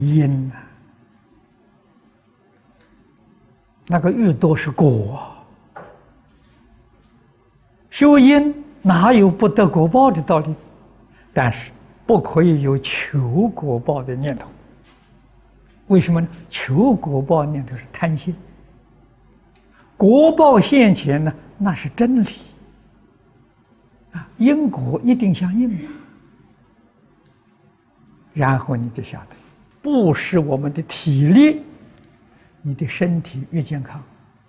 因啊，那个越多是果。修因哪有不得果报的道理？但是不可以有求果报的念头。为什么呢？求果报念头是贪心，果报现前呢，那是真理啊，因果一定相应的。然后你就晓得，不是我们的体力，你的身体越健康，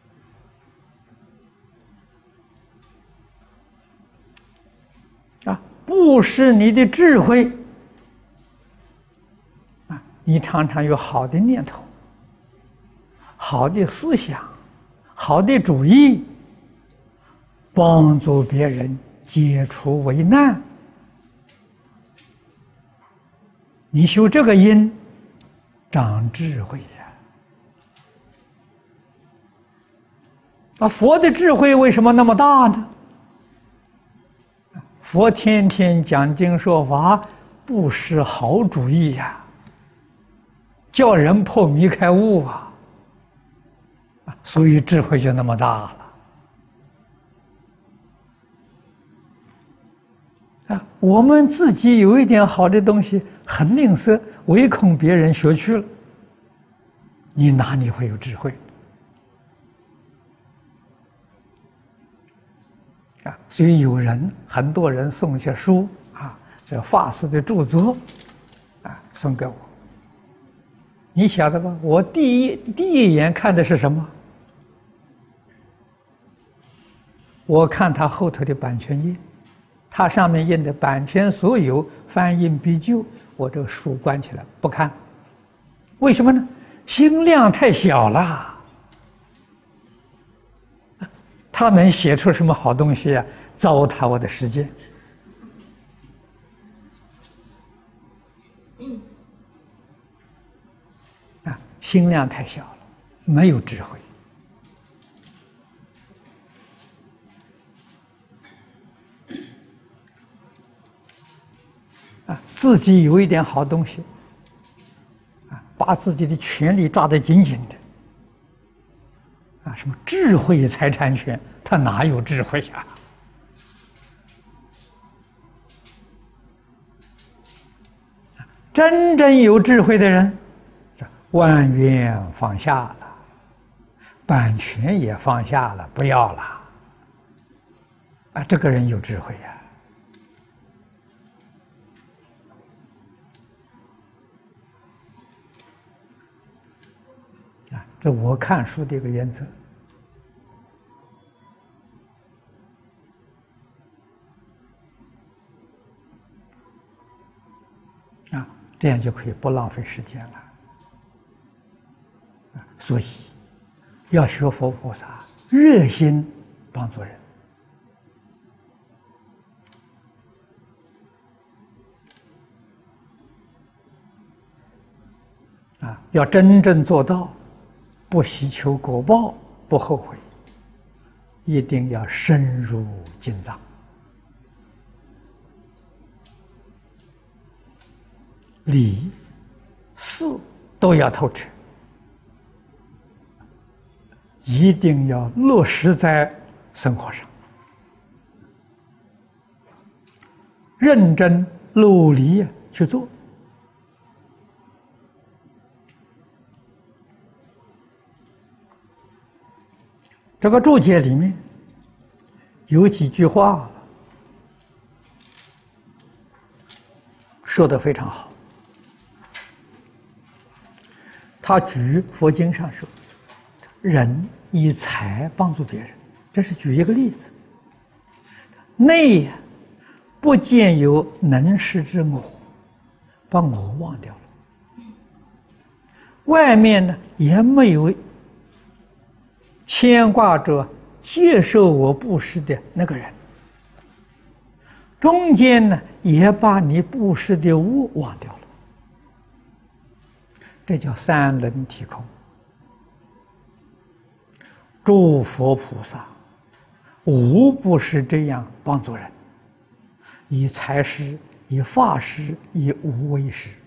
不是你的智慧啊，你常常有好的念头、好的思想、好的主意，帮助别人解除危难。你修这个因，长智慧呀！佛的智慧为什么那么大呢？佛天天讲经说法，不是好主意呀，叫人破迷开悟啊，所以智慧就那么大了。我们自己有一点好的东西，很吝啬，唯恐别人学去了，你哪里会有智慧？所以很多人送些书这法师的著作送给我。你晓得吧？我第一眼看的是什么？我看他后头的版权页，它上面印的版权所有，翻印必究，我这个书关起来不看。为什么呢？心量太小了。他能写出什么好东西啊？糟蹋我的时间。心量太小了，没有智慧。自己有一点好东西，把自己的权利抓得紧紧的。什么智慧财产权，他哪有智慧呀？真正有智慧的人，万缘放下了，版权也放下了，不要了。这个人有智慧呀。这我看书的一个原则。这样就可以不浪费时间了。所以要学佛菩萨，热心帮助人。要真正做到不希求果报，不后悔，一定要深入经藏。理、事都要透彻，一定要落实在生活上，认真努力去做。这个注解里面有几句话说得非常好。他举佛经上说，人以财帮助别人，这是举一个例子。内不见有能施之我，把我忘掉了；外面呢也没有牵挂着接受我布施的那个人，中间呢也把你布施的物忘掉了。这叫三轮体空。诸佛菩萨无不是这样帮助人，以财施、以法施、以无为施。